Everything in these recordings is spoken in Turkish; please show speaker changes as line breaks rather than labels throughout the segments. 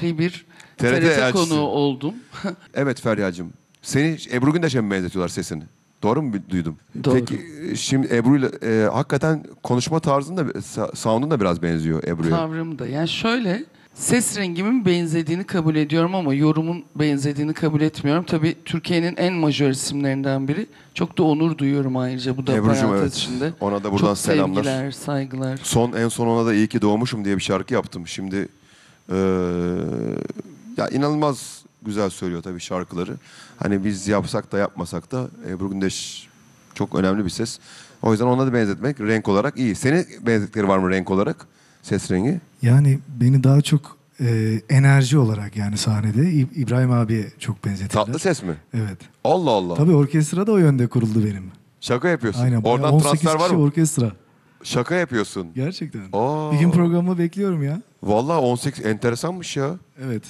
sabahleyi bir
TRT
TRT
elçisi.
konuğu oldum.
Evet Feryacığım. Seni Ebru Gündeş'e mi benzetiyorlar sesini? Doğru mu duydum?
Doğru.
Peki şimdi Ebru ile hakikaten konuşma tarzın da sound'un da biraz benziyor Ebru'ya.
Tavrım da. Yani şöyle, ses rengimin benzediğini kabul ediyorum ama yorumun benzediğini kabul etmiyorum. Tabii Türkiye'nin en majör isimlerinden biri. Çok da onur duyuyorum ayrıca bu da
Ebru'cum,
parantez
evet.
içinde.
Ona da buradan
Çok
selamlar.
sevgiler, saygılar.
En son ona da iyi ki doğmuşum diye bir şarkı yaptım. Şimdi ya inanılmaz güzel söylüyor tabii şarkıları. Hani biz yapsak da yapmasak da Ebru Gündeş çok önemli bir ses. O yüzden ona da benzetmek renk olarak iyi. Senin benzettikleri var mı renk olarak? Ses rengi?
Yani beni daha çok enerji olarak yani sahnede İbrahim abiye çok benzetirler.
Tatlı ses mi?
Evet.
Allah Allah.
Tabii orkestra da o yönde kuruldu benim.
Şaka yapıyorsun.
Aynen.
Oradan
18
transfer var
kişi
mı?
orkestra.
Şaka yapıyorsun.
Gerçekten.
Aa.
Bir gün programı bekliyorum ya.
Vallahi 18 enteresanmış ya.
Evet.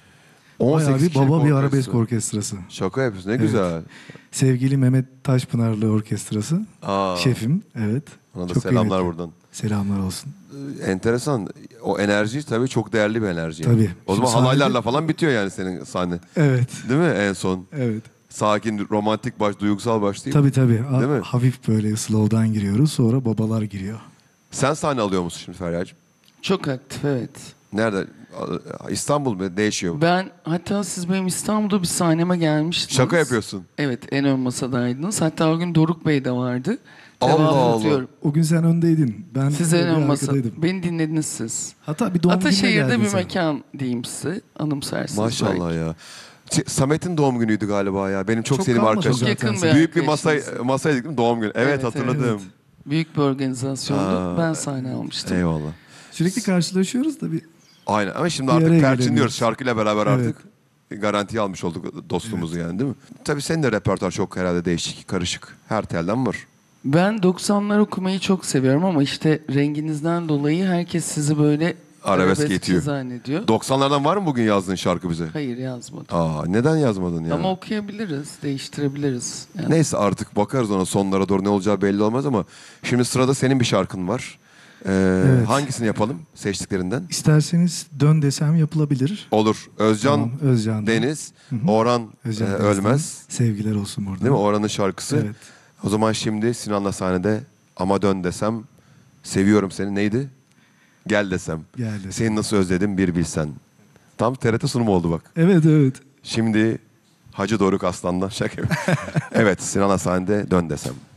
18
Bayağı bir
kişilik
baba bir
orkestra.
arabesk orkestrası.
Şaka yapıyorsun. Ne
Evet.
güzel.
Sevgili Mehmet Taşpınarlı Orkestrası.
Aa.
Şefim. Evet.
Ona da
Çok
selamlar
kıymetli.
buradan.
Selamlar olsun.
Enteresan. O enerji tabii çok değerli bir enerji.
Tabii.
O zaman
Şimdi
halaylarla falan bitiyor yani senin sahne.
Evet.
Değil mi en son?
Evet.
Sakin, romantik baş, duygusal başlayıp.
Tabii tabii.
Değil mi?
Hafif böyle slow'dan giriyoruz. Sonra babalar giriyor.
Sen sahne alıyor musun şimdi Feryal'cığım?
Çok aktif, evet.
Nerede? İstanbul mu? Değişiyor.
Ben hatta siz benim İstanbul'da bir sahneme gelmiştiniz.
Şaka yapıyorsun.
Evet, en ön masadaydınız. Hatta o gün Doruk Bey de vardı.
Allah
Devamını
Allah.
diyorum.
O gün sen öndeydin. Ben
Siz en ön
bir
masa.
arkadaydım.
Beni dinlediniz siz.
Hatta bir doğum gününe
Ataşehir'de
geldin
bir
sen.
mekan diyeyim size. Anımsarsınız
Maşallah
belki.
ya. Samet'in doğum günüydü galiba ya. Benim çok sevdiğim
kalmadı
arkadaşım.
Çok
zaten.
yakın bir
Büyük bir
arkadaşınız.
masaydık değil mi? Doğum günü. Evet,
Evet,
hatırladım.
evet.
Büyük bir organizasyondu.
Aa,
Ben sahne almıştım.
Eyvallah.
Sürekli karşılaşıyoruz da bir
Aynen ama şimdi
Bir
artık
araya
perçinliyoruz.
gelemiyoruz.
Şarkıyla beraber
Evet.
artık garantiye almış olduk dostluğumuzu yani, değil mi? Tabii senin de repertuar çok herhalde değişik, karışık. Her telden var.
Ben 90'lar okumayı çok seviyorum ama işte renginizden dolayı herkes sizi böyle
Arabesk
arabeskçi
yetiyor.
zannediyor.
90'lardan var mı bugün yazdığın şarkı bize?
Hayır, yazmadım.
Aa, neden yazmadın ya?
Ama okuyabiliriz, değiştirebiliriz. Yani.
Neyse artık bakarız ona, sonlara doğru ne olacağı belli olmaz ama şimdi sırada senin bir şarkın var.
Evet.
Hangisini yapalım seçtiklerinden?
isterseniz dön desem yapılabilir.
Olur. Özcan
Tamam, Özcan'dan.
Deniz, Orhan
Özcan Deniz'den
Ölmez.
Sevgiler olsun burada.
Değil mi? Orhan'ın şarkısı.
Evet.
O zaman şimdi Sinan'la sahnede ama dön desem, seviyorum seni, neydi? Gel desem.
Gel desem.
Seni nasıl özledim bir bilsen. Tam TRT sunumu oldu bak.
Evet evet.
Şimdi Hacı Doruk Aslan'dan şaka. Evet, Sinan'la sahnede dön desem.